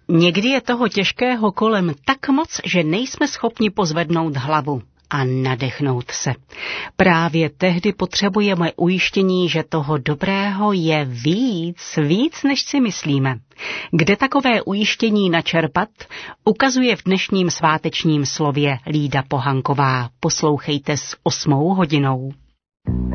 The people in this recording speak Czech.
Někdy je toho těžkého kolem tak moc, že nejsme schopni pozvednout hlavu a nadechnout se. Právě tehdy potřebujeme ujištění, že toho dobrého je víc, než si myslíme. Kde takové ujištění načerpat, ukazuje v dnešním svátečním slově Lída Pohanková. Poslouchejte s 8. hodinou.